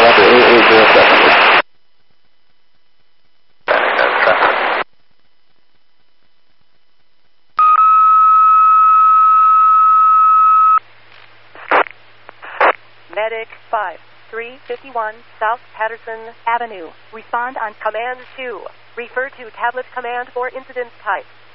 Roger, 8807. Medic 5, 351 South Patterson Avenue. Respond on Command 2. Refer to tablet command for incident type.